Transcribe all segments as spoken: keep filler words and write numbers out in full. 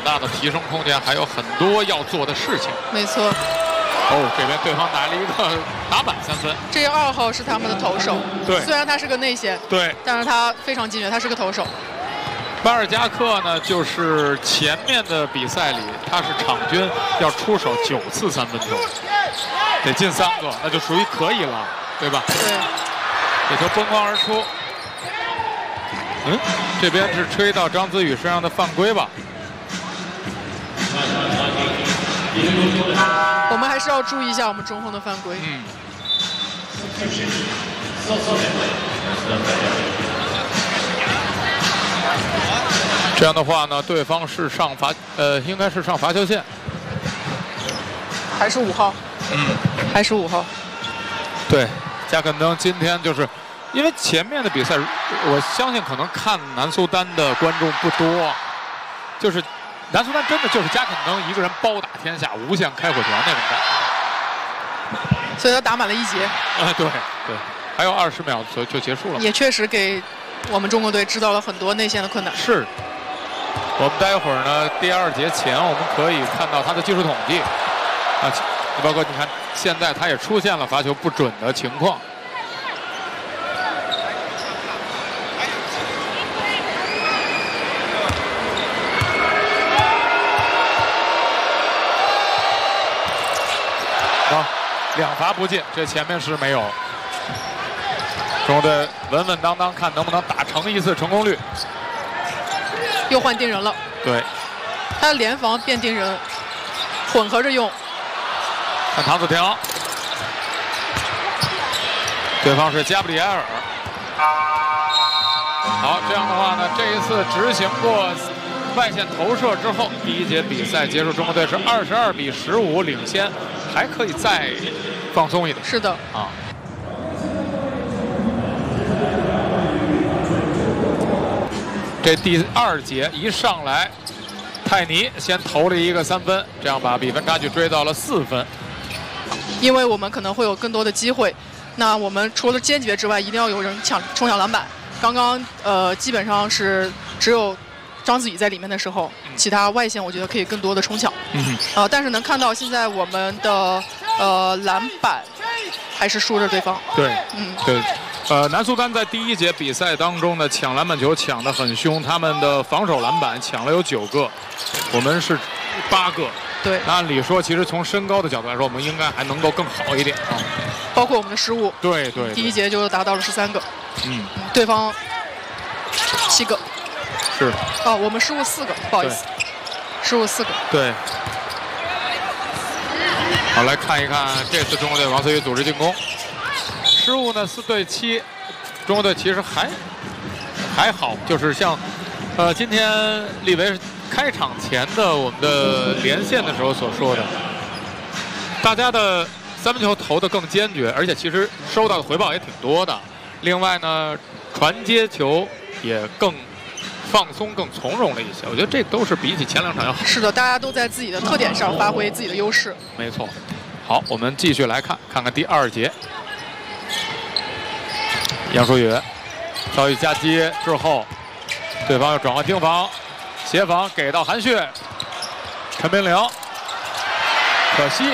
大的提升空间，还有很多要做的事情。 没错。 哦，这边对方拿了一个打板三分。 这个二号是他们的投手， 对， 虽然他是个内线， 对， 但是他非常精准，他是个投手。 巴尔加克呢，就是前面的比赛里他是场均要出手九次三分球，得进三个，那就属于可以了，对吧？ 对。 这球崩框而出。嗯，这边是吹到张子宇身上的犯规吧？ 我们还是要注意一下我们中锋的犯规。 嗯。这样的话呢，对方是上罚，呃，应该是上罚球线。 还是五号。 嗯， 还是五号。 对，加肯登今天就是。因为前面的比赛，我相信可能看南苏丹的观众不多，就是南苏丹真的就是加肯登一个人包打天下，无限开火权那种感觉， 所以他打满了一节。 啊，对对，还有二十秒就就结束了。 也确实给我们中国队制造了很多内线的困难。 是，我们待会儿呢，第二节前我们可以看到他的技术统计，啊，包括你看现在他也出现了罚球不准的情况。啊，两罚不进，这前面是没有。中国队稳稳当当，看能不能打成一次成功率。 又换盯人了。 对， 他联防变盯人，混合着用。 看唐子婷，对方是加布里埃尔。好，这样的话呢，这一次执行过外线投射之后，第一节比赛结束，中国队是二十二比十五领先，还可以再放松一点。 是的， 啊。这第二节一上来，泰尼先投了一个三分，这样把比分差距追到了四分。 因为我们可能会有更多的机会，那我们除了坚决之外，一定要有人抢冲抢篮板。刚刚呃基本上是只有张子宇在里面的时候，其他外线我觉得可以更多的冲抢。 嗯， 呃，但是能看到现在我们的呃篮板还是输着对方。 对， 嗯， 对。呃，南苏丹在第一节比赛当中呢，抢篮板球抢得很凶，他们的防守篮板抢了有九个，我们是八个。 对， 那按理说，其实从身高的角度来说，我们应该还能够更好一点啊。 包括我们的失误。 对 对, 对。 第一节就达到了十三个。 嗯。 对方七个。 是。 哦，我们失误四个，不好意思，失误四个。 对。好，来看一看这次中国队王思雨组织进攻。失误呢四对七，中国队其实还还好，就是像呃今天李维开场前的我们的连线的时候所说的，大家的三分球投得更坚决，而且其实收到的回报也挺多的。另外呢，传接球也更放松、更从容了一些。我觉得这都是比起前两场要好。 是的，大家都在自己的特点上发挥自己的优势。 没错。好，我们继续来看，看看第二节。杨舒宇遭遇夹击之后，对方又转换盯防，协防给到韩旭，陈明玲，可惜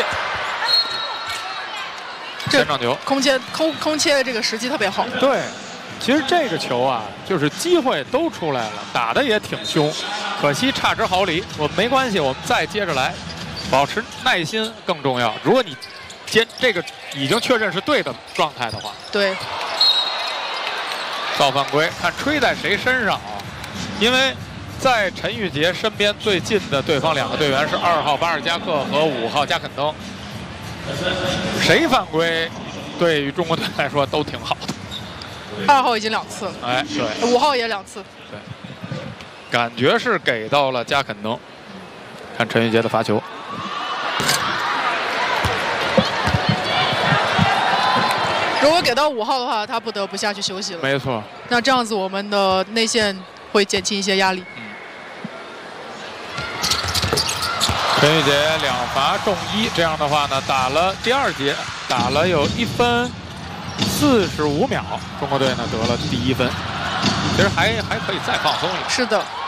前场球空切空空切的这个时机特别好。 对，其实这个球啊，就是机会都出来了，打的也挺凶，可惜差之毫厘。我没关系，我们再接着来，保持耐心更重要。如果你接这个已经确认是对的状态的话， 对。 造犯规，看吹在谁身上啊？因为在陈玉杰身边最近的对方两个队员是二号巴尔加克和五号加肯登，谁犯规对于中国队来说都挺好的。 二号已经两次了， 哎，对， 五号也两次， 对，感觉是给到了加肯登。看陈玉杰的罚球。 如果给到五号的话，他不得不下去休息了。 没错。 那这样子，我们的内线会减轻一些压力。 嗯。陈玉杰两罚中一，这样的话呢，打了第二节，打了有一分四十五秒，中国队呢得了第一分，其实还还可以再放松一点。 是的。